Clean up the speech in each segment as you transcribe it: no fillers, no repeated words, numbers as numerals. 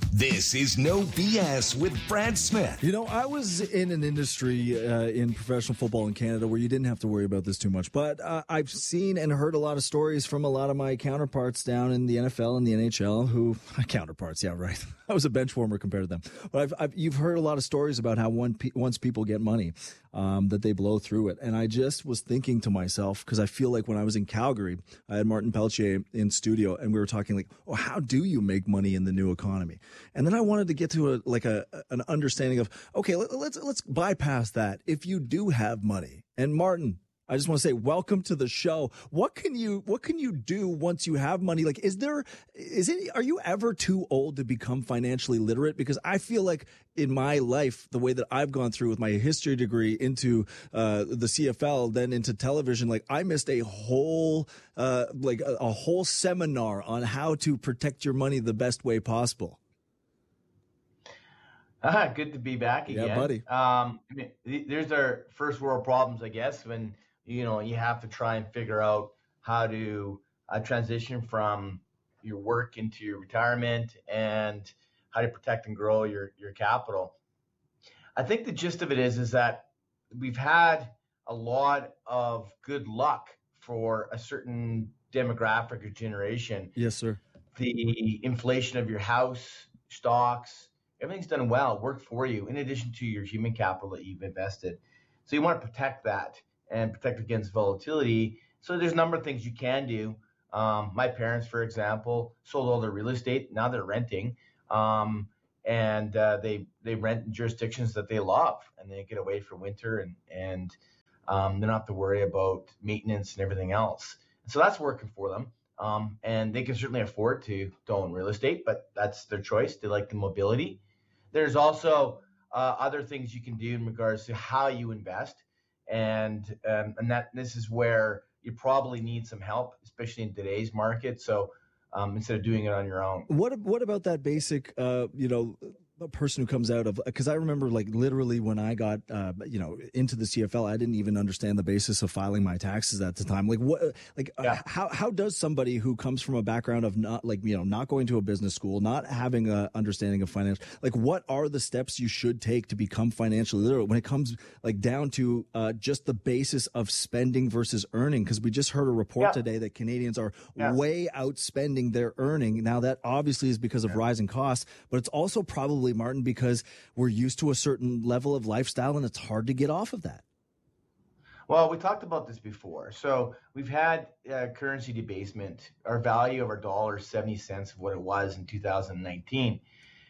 This is No BS with Brad Smith. You know, I was in an industry in professional football in Canada where you didn't have to worry about this too much. But I've seen and heard a lot of stories from a lot of my counterparts down in the NFL and the NHL who, counterparts, yeah, right. I was a bench warmer compared to them. But you've heard a lot of stories about how once people get money, that they blow through it. And I just was thinking to myself, because I feel like when I was in Calgary, I had Martin Pelletier in studio and we were talking like, oh, how do you make money in the new economy? And then I wanted to get to an understanding of, okay, let's bypass that. If you do have money, and Martin, I just want to say, welcome to the show. What can you do once you have money? Like, are you ever too old to become financially literate? Because I feel like in my life, the way that I've gone through with my history degree into the CFL, then into television, like I missed a whole seminar on how to protect your money the best way possible. Good to be back again. Yeah, buddy. There's our first world problems, I guess, when you have to try and figure out how to transition from your work into your retirement and how to protect and grow your capital. I think the gist of it is that we've had a lot of good luck for a certain demographic or generation. Yes, sir. The inflation of your house, stocks, everything's done well, worked for you, in addition to your human capital that you've invested. So you want to protect that and protect against volatility. So there's a number of things you can do. My parents, for example, sold all their real estate. Now they're renting. And they rent in jurisdictions that they love, and they get away for winter and they don't have to worry about maintenance and everything else. So that's working for them. And they can certainly afford to own real estate, but that's their choice. They like the mobility. There's also other things you can do in regards to how you invest. And that this is where you probably need some help, especially in today's market. So instead of doing it on your own. What about that basic, a person who comes out of, because I remember like literally when I got, into the CFL, I didn't even understand the basis of filing my taxes at the time. How does somebody who comes from a background of not going to a business school, not having a understanding of finance, like what are the steps you should take to become financially literate when it comes like down to just the basis of spending versus earning? Because we just heard a report today that Canadians are way outspending their earning. Now that obviously is because of rising costs, but it's also probably, Martin, because we're used to a certain level of lifestyle and it's hard to get off of that. Well, we talked about this before. So we've had currency debasement. Our value of our dollar is 70 cents of what it was in 2019.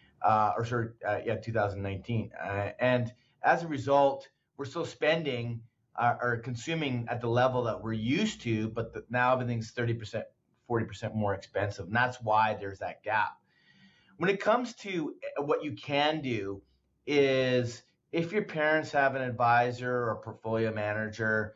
2019. And as a result, we're still spending or consuming at the level that we're used to, but now everything's 30%, 40% more expensive. And that's why there's that gap. When it comes to what you can do is if your parents have an advisor or a portfolio manager,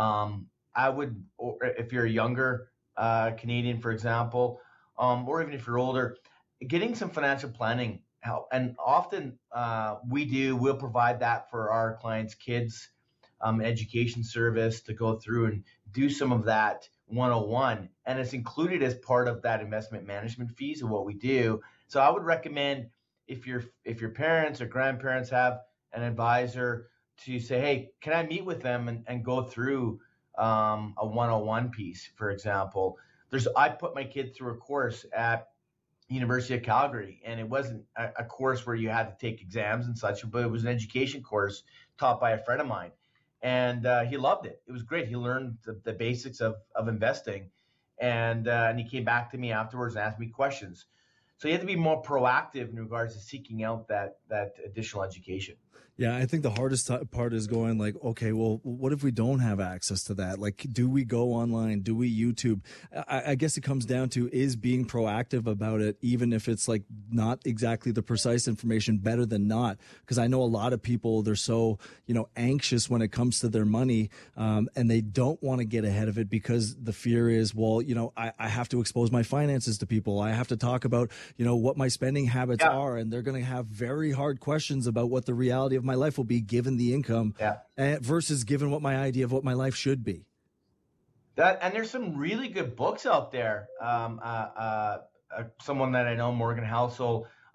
or if you're a younger Canadian, for example, or even if you're older, getting some financial planning help. And often we'll provide that for our clients' kids, education service to go through and do some of that 101. And it's included as part of that investment management fees of what we do. So I would recommend if your parents or grandparents have an advisor to say, hey, can I meet with them and go through a 101 piece, for example. I put my kid through a course at University of Calgary, and it wasn't a course where you had to take exams and such, but it was an education course taught by a friend of mine. And he loved it. It was great. He learned the basics of investing, and he came back to me afterwards and asked me questions. So you have to be more proactive in regards to seeking out that additional education. Yeah, I think the hardest part is going like, okay, well, what if we don't have access to that? Like, do we go online? Do we YouTube? I guess it comes down to is being proactive about it, even if it's like not exactly the precise information, better than not. Because I know a lot of people, they're so, anxious when it comes to their money, and they don't want to get ahead of it because the fear is, well, I have to expose my finances to people. I have to talk about, what my spending habits are, and they're going to have very hard questions about what the reality of my life will be given the income versus given what my idea of what my life should be. And there's some really good books out there. Someone that I know, Morgan Housel,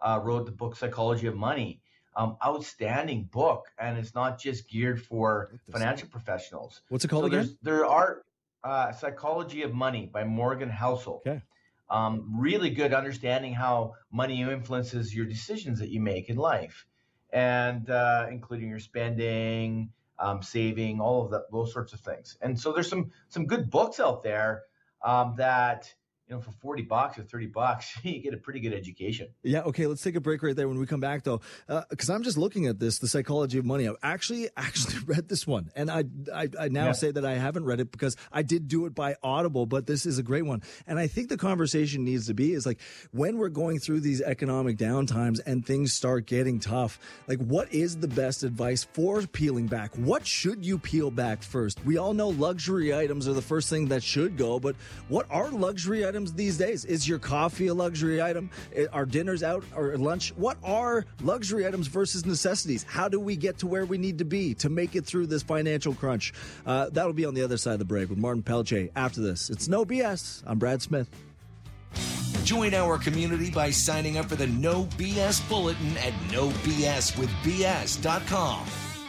wrote the book Psychology of Money. Outstanding book, and it's not just geared for financial professionals. What's it called again? There are Psychology of Money by Morgan Housel. Okay. Really good understanding how money influences your decisions that you make in life, and including your spending, saving, all of that, those sorts of things. And so there's some good books out there that, for $40 or $30, you get a pretty good education. Yeah. Okay. Let's take a break right there. When we come back, though, because I'm just looking at this, The Psychology of Money. I've actually read this one, and I now say that I haven't read it because I did do it by Audible, but this is a great one. And I think the conversation needs to be is like, when we're going through these economic downtimes and things start getting tough, like, what is the best advice for peeling back? What should you peel back first? We all know luxury items are the first thing that should go, but what are luxury items these days? Is your coffee a luxury item? Are dinners out or lunch? What are luxury items versus necessities? How do we get to where we need to be to make it through this financial crunch? That'll be on the other side of the break with Martin Pelche after this. It's No BS. I'm Brad Smith. Join our community by signing up for the No BS Bulletin at nobswithbs.com.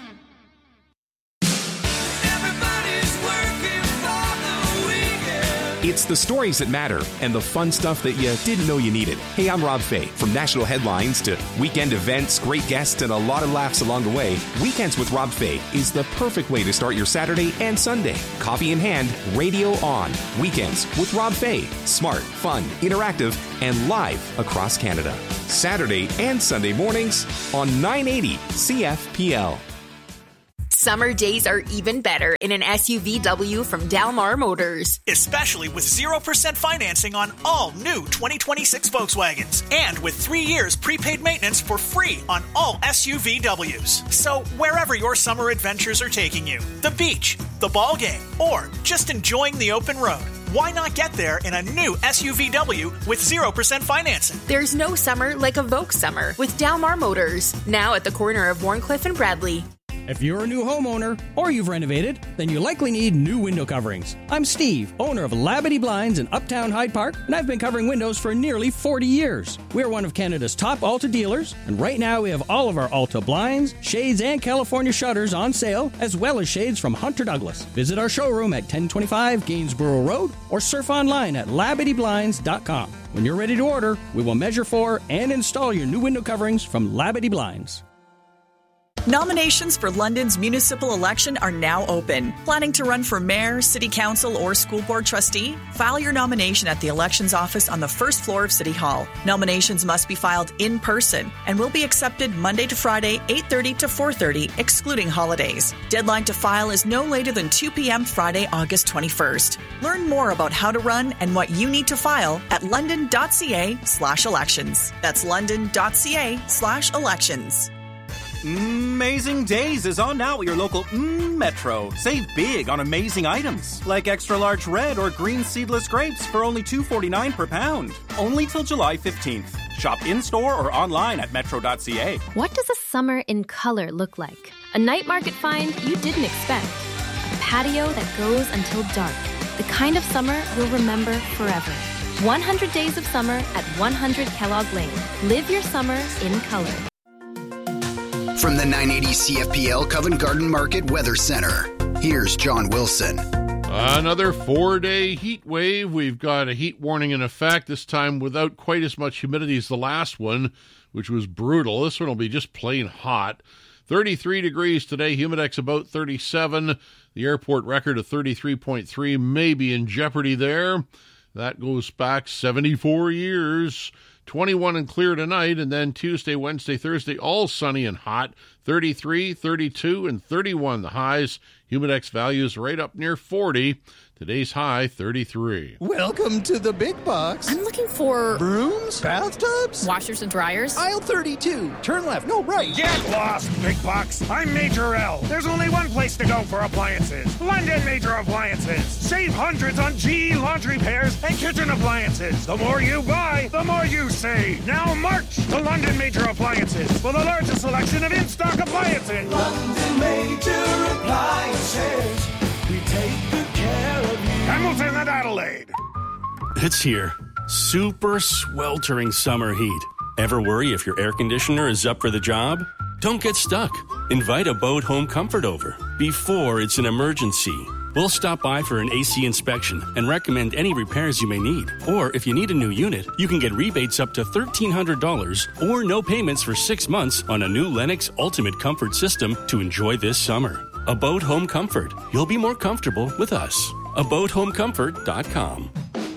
It's the stories that matter and the fun stuff that you didn't know you needed. Hey, I'm Rob Fay. From national headlines to weekend events, great guests, and a lot of laughs along the way, Weekends with Rob Fay is the perfect way to start your Saturday and Sunday. Coffee in hand, radio on. Weekends with Rob Fay. Smart, fun, interactive, and live across Canada. Saturday and Sunday mornings on 980 CFPL. Summer days are even better in an SUVW from Dalmar Motors. Especially with 0% financing on all new 2026 Volkswagens. And with 3 years prepaid maintenance for free on all SUVWs. So wherever your summer adventures are taking you, the beach, the ball game, or just enjoying the open road, why not get there in a new SUVW with 0% financing? There's no summer like a Volks summer with Dalmar Motors. Now at the corner of Warncliffe and Bradley. If you're a new homeowner or you've renovated, then you likely need new window coverings. I'm Steve, owner of Labadee Blinds in Uptown Hyde Park, and I've been covering windows for nearly 40 years. We're one of Canada's top Alta dealers, and right now we have all of our Alta blinds, shades, and California shutters on sale, as well as shades from Hunter Douglas. Visit our showroom at 1025 Gainsborough Road or surf online at LabadeeBlinds.com. When you're ready to order, we will measure for and install your new window coverings from Labadee Blinds. Nominations for London's municipal election are now open. Planning to run for mayor, city council, or school board trustee? File your nomination at the elections office on the first floor of City Hall. Nominations must be filed in person and will be accepted Monday to Friday, 8:30 to 4:30, excluding holidays. Deadline to file is no later than 2 p.m. Friday, August 21st. Learn more about how to run and what you need to file at london.ca/elections. That's london.ca/elections. Amazing Days is on now at your local Metro. Save big on amazing items like extra large red or green seedless grapes for only $2.49 per pound. Only till July 15th. Shop in-store or online at metro.ca. What does a summer in color look like? A night market find you didn't expect. A patio that goes until dark. The kind of summer you'll remember forever. 100 days of summer at 100 Kellogg Lane. Live your summer in color. From the 980 CFPL Covent Garden Market Weather Center, here's John Wilson. Another 4-day heat wave. We've got a heat warning in effect, this time without quite as much humidity as the last one, which was brutal. This one will be just plain hot. 33 degrees today, Humidex about 37. The airport record of 33.3 may be in jeopardy there. That goes back 74 years. 21 and clear tonight, and then Tuesday, Wednesday, Thursday, all sunny and hot. 33, 32, and 31 the highs. Humidex values right up near 40. Today's high, 33. Welcome to the big box. I'm looking for... brooms? Bathtubs? Washers and dryers? Aisle 32. Turn left. No, right. Get lost, big box. I'm Major L. There's only one place to go for appliances. London Major Appliances. Save hundreds on GE laundry pairs and kitchen appliances. The more you buy, the more you save. Now march to London Major Appliances for the largest selection of in-stock appliances. London Major Appliances. We take good care of you. Hamilton and Adelaide. It's here. Super sweltering summer heat. Ever worry if your air conditioner is up for the job? Don't get stuck. Invite Abode Home Comfort over before it's an emergency. We'll stop by for an AC inspection and recommend any repairs you may need. Or if you need a new unit, you can get rebates up to $1,300 or no payments for 6 months on a new Lennox Ultimate Comfort system to enjoy this summer. Abode Home Comfort. You'll be more comfortable with us. AbodeHomeComfort.com.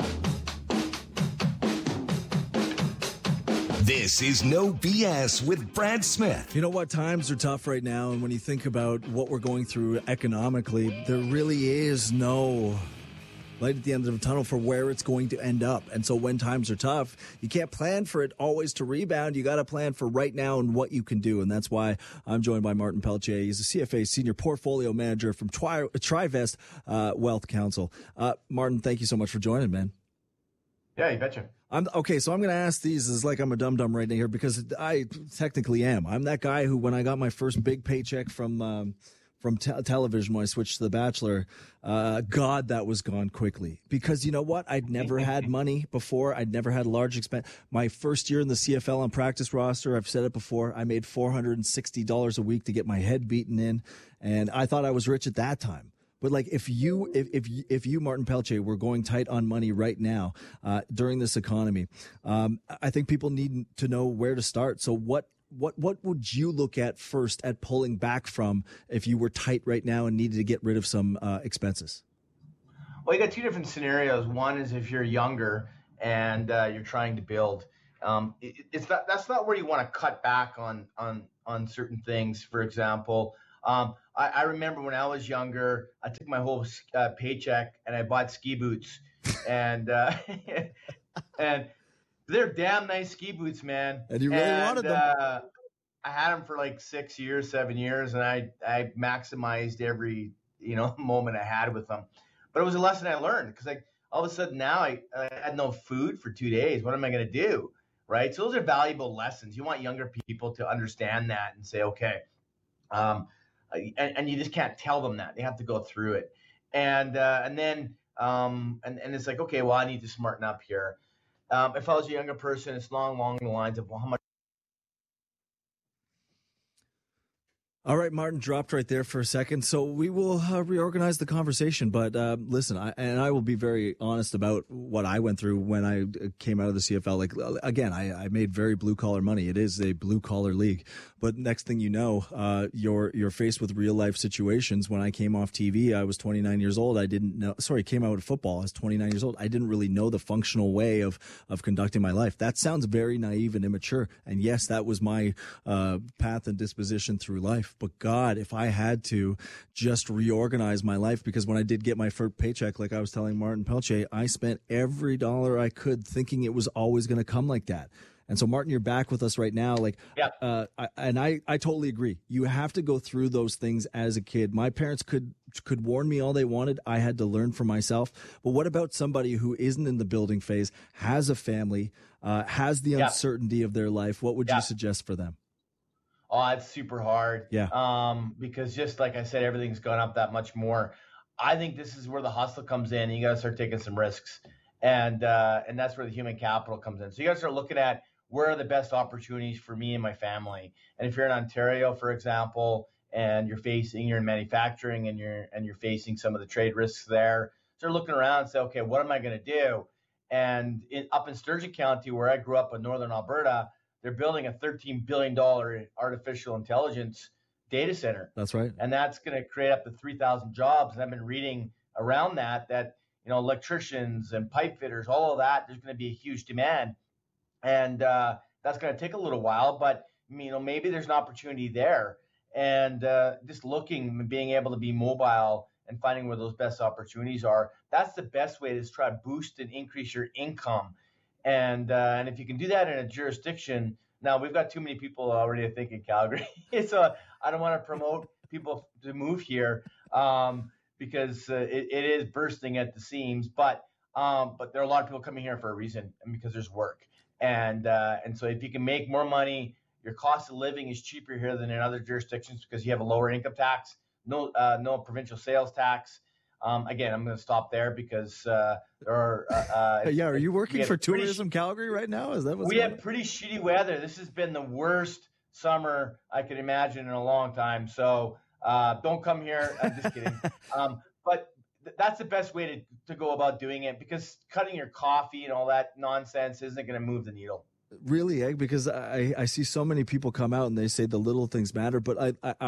This is No BS with Brad Smith. You know what? Times are tough right now, and when you think about what we're going through economically, there really is no light at the end of the tunnel for where it's going to end up. And so when times are tough, you can't plan for it always to rebound. You got to plan for right now and what you can do. And that's why I'm joined by Martin Pelletier. He's a CFA Senior Portfolio Manager from Trivest Wealth Council. Martin, thank you so much for joining, man. Yeah, you betcha. Okay, so I'm going to ask these as like I'm a dum-dum right here because I technically am. I'm that guy who, when I got my first big paycheck from television when I switched to The Bachelor, God, that was gone quickly. Because you know what? I'd never had money before. I'd never had a large expense. My first year in the CFL on practice roster, I've said it before, I made $460 a week to get my head beaten in, and I thought I was rich at that time. But like if you Martin Pelletier were going tight on money right now during this economy, I think people need to know where to start. So what would you look at first at pulling back from if you were tight right now and needed to get rid of some expenses? Well, you got two different scenarios. One is if you're younger and you're trying to build. That's not where you want to cut back on certain things. For example, I remember when I was younger, I took my whole paycheck and I bought ski boots, and and they're damn nice ski boots, man. And you really wanted them. I had them for like 6 years, 7 years, and I maximized every moment I had with them. But it was a lesson I learned because like all of a sudden now I had no food for 2 days. What am I going to do, right? So those are valuable lessons. You want younger people to understand that and say, okay. And you just can't tell them that. They have to go through it. And then it's like, okay, well, I need to smarten up here. If I was a younger person, it's along the lines of, well, how much. All right, Martin dropped right there for a second, so we will reorganize the conversation. But listen, I will be very honest about what I went through when I came out of the CFL. Like again, I made very blue collar money. It is a blue collar league. But next thing you know, you're faced with real life situations. When I came off TV, I was 29 years old. Came out of football. I was 29 years old. I didn't really know the functional way of conducting my life. That sounds very naive and immature. And yes, that was my path and disposition through life. But God, if I had to just reorganize my life, because when I did get my first paycheck, like I was telling Martin Pelletier, I spent every dollar I could thinking it was always going to come like that. And so, Martin, you're back with us right now. Like, yeah. I totally agree. You have to go through those things as a kid. My parents could warn me all they wanted. I had to learn for myself. But what about somebody who isn't in the building phase, has a family, has the uncertainty of their life? What would you suggest for them? Oh, it's super hard. Yeah. Because just like I said, everything's gone up that much more. I think this is where the hustle comes in. You got to start taking some risks, and that's where the human capital comes in. So you got to start looking at where are the best opportunities for me and my family. And if you're in Ontario, for example, and you're in manufacturing and you're facing some of the trade risks there, start looking around and say, okay, what am I going to do? And up in Sturgeon County, where I grew up in northern Alberta, they're building a $13 billion artificial intelligence data center. That's right. And that's going to create up to 3,000 jobs. And I've been reading around that electricians and pipe fitters, all of that, there's going to be a huge demand. And that's going to take a little while, but maybe there's an opportunity there. And just looking, being able to be mobile and finding where those best opportunities are, that's the best way to try to boost and increase your income. And if you can do that in a jurisdiction, now we've got too many people already, I think, in Calgary. So I don't want to promote people to move here because it is bursting at the seams. But there are a lot of people coming here for a reason, and because there's work. And so if you can make more money, your cost of living is cheaper here than in other jurisdictions because you have a lower income tax, no provincial sales tax. Again, I'm going to stop there because there are. Are you working for Tourism Calgary right now? Is that what's we have pretty shitty weather. This has been the worst summer I could imagine in a long time. So don't come here. I'm just kidding. But that's the best way to go about doing it, because cutting your coffee and all that nonsense isn't going to move the needle. Really, because I see so many people come out and they say the little things matter, but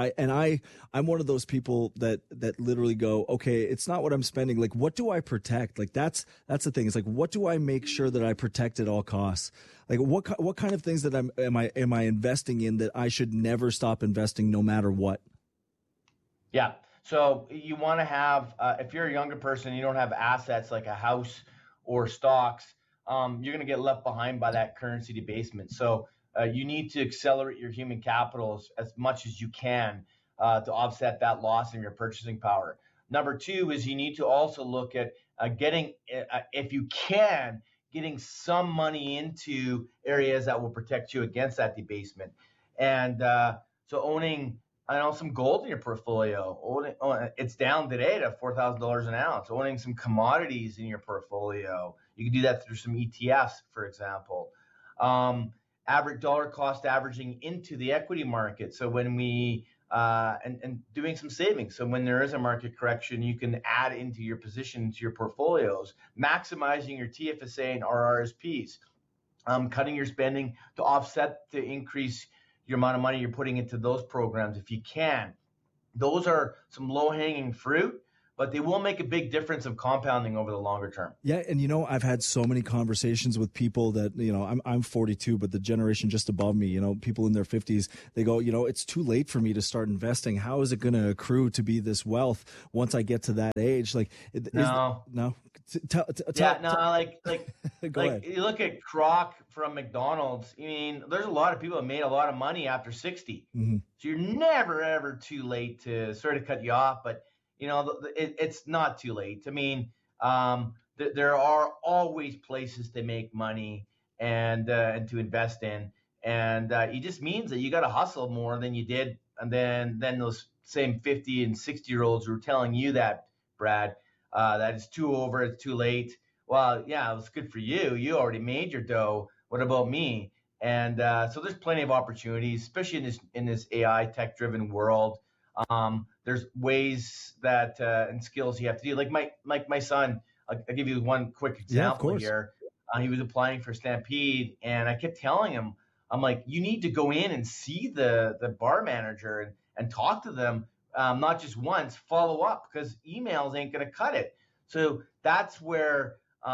I'm one of those people that literally go, okay, it's not what I'm spending. Like, what do I protect? Like, that's the thing. It's like, what do I make sure that I protect at all costs? Like, what kind of things that am I investing in that I should never stop investing no matter what? Yeah. So you want to have, if you're a younger person, you don't have assets like a house or stocks, you're going to get left behind by that currency debasement. So you need to accelerate your human capital as much as you can to offset that loss in your purchasing power. Number two is you need to also look at getting, if you can, getting some money into areas that will protect you against that debasement. And so owning, some gold in your portfolio. It's down today to $4,000 an ounce. Owning some commodities in your portfolio. You can do that through some ETFs, for example. Average dollar cost averaging into the equity market. So when we and doing some savings. So when there is a market correction, you can add into your position, to your portfolios, maximizing your TFSA and RRSPs, cutting your spending to offset to increase your amount of money you're putting into those programs if you can. Those are some low-hanging fruit, but they will make a big difference of compounding over the longer term. Yeah, and I've had so many conversations with people that, I'm 42, but the generation just above me, people in their 50s, they go, it's too late for me to start investing. How is it going to accrue to be this wealth once I get to that age? Like, no. Like you look at Kroc from McDonald's. I mean, there's a lot of people that made a lot of money after 60. Mm-hmm. So you're never, ever too late to sort of cut you off. But, it's not too late. I mean, there are always places to make money and to invest in. And it just means that you got to hustle more than you did. And then those same 50 and 60-year-olds who are telling you that, Brad, that it's it's too late. Well, yeah, it was good for you. You already made your dough. What about me? And so there's plenty of opportunities, especially in this AI tech-driven world. There's ways that and skills you have to do. Like my son, I'll give you one quick example here. He was applying for Stampede, and I kept telling him, I'm like, you need to go in and see the bar manager and talk to them, not just once, follow up, because emails ain't going to cut it. So that's where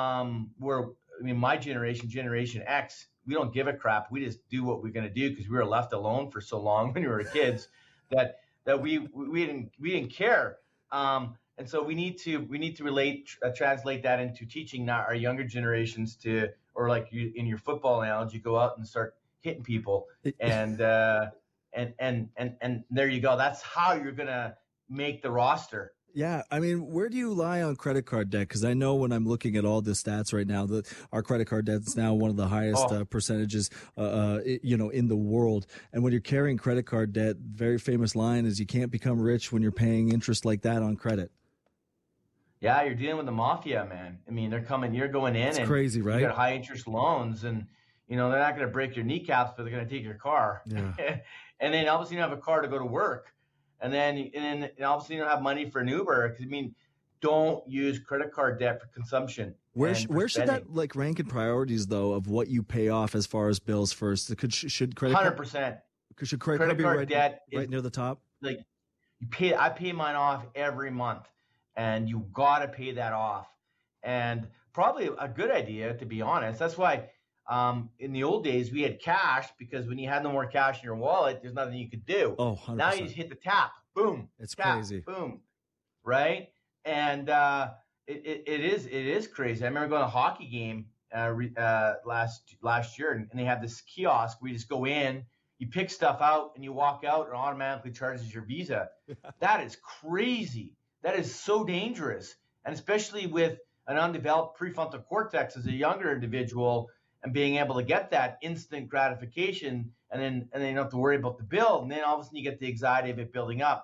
my Generation X, we don't give a crap. We just do what we're going to do because we were left alone for so long when we were kids that we didn't care. And so we need to translate that into teaching now our younger generations to, or like you, in your football analogy, go out and start hitting people, and there you go. That's how you're gonna make the roster. Yeah, I mean, where do you lie on credit card debt? Because I know when I'm looking at all the stats right now, that our credit card debt is now one of the highest percentages, in the world. And when you're carrying credit card debt, very famous line is, you can't become rich when you're paying interest like that on credit. Yeah, you're dealing with the mafia, man. I mean, they're coming, you're going in, it's and crazy, right? You got high interest loans, and they're not going to break your kneecaps, but they're going to take your car. Yeah. And then obviously you don't have a car to go to work. And then obviously you don't have money for an Uber. Don't use credit card debt for consumption. Where should that rank in priorities, though, of what you pay off as far as bills first? Should credit 100%. Should credit card debt right near the top? Like I pay mine off every month, and you got to pay that off. And probably a good idea, to be honest. That's why in the old days we had cash, because when you had no more cash in your wallet, there's nothing you could do. Oh, 100%. Now you just hit the tap, boom. It's tap, crazy. Boom, right? And it is crazy. I remember going to a hockey game last year, and they have this kiosk where you just go in, you pick stuff out, and you walk out, and it automatically charges your Visa. That is crazy. That is so dangerous, and especially with an undeveloped prefrontal cortex as a younger individual, and being able to get that instant gratification, and then you don't have to worry about the bill, and then all of a sudden you get the anxiety of it building up.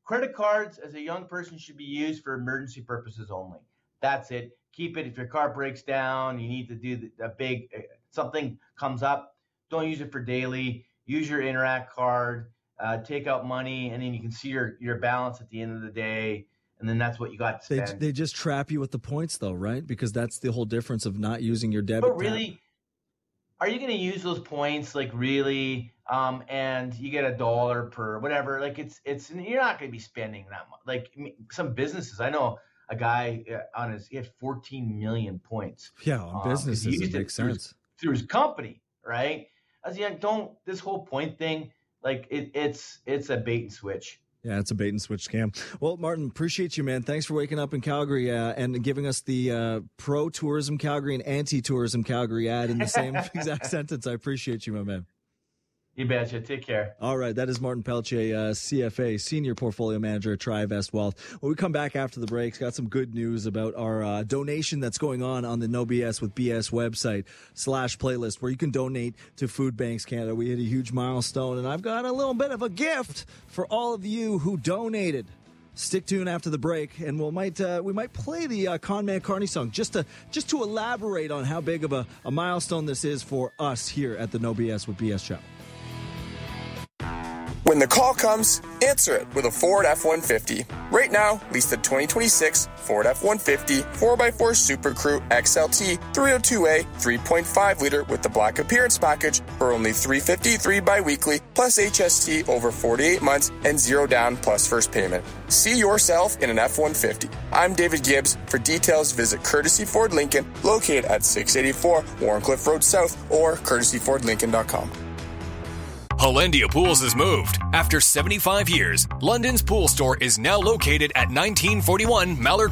credit cards as a young person should be used for emergency purposes only. That's it. Keep it. If your car breaks down, you need to do a big, something comes up, don't use it for daily. Use your Interac card, take out money, and then you can see your balance at the end of the day. And then that's what you got to spend. They just trap you with the points, though, right? Because that's the whole difference of not using your debit. But really, are you going to use those points, like, really? And you get $1 per whatever. Like, it's you're not going to be spending that much. Like, some businesses, I know a guy he had 14 million points. Yeah, on businesses, it makes sense. Through his company, right? This whole point thing, like, it's a bait and switch. Yeah, it's a bait and switch scam. Well, Martin, appreciate you, man. Thanks for waking up in Calgary and giving us the pro-tourism Calgary and anti-tourism Calgary ad in the same exact sentence. I appreciate you, my man. You betcha. Take care. All right, that is Martin Pelletier, CFA, Senior Portfolio Manager at TriVest Wealth. When we come back after the break, got some good news about our donation that's going on the No BS with BS website /playlist, where you can donate to Food Banks Canada. We hit a huge milestone, and I've got a little bit of a gift for all of you who donated. Stick tuned after the break, and we might play the Conman Carney song just to elaborate on how big of a milestone this is for us here at the No BS with BS show. When the call comes, answer it with a Ford F-150. Right now, lease the 2026 Ford F-150 4x4 Super Crew XLT 302A 3.5-liter with the Black Appearance Package for only $353 bi-weekly, plus HST over 48 months and 0 down plus first payment. See yourself in an F-150. I'm David Gibbs. For details, visit Courtesy Ford Lincoln, located at 684 Warrencliffe Road South, or courtesyfordlincoln.com. Hollandia Pools has moved. After 75 years, London's pool store is now located at 1941 Mallard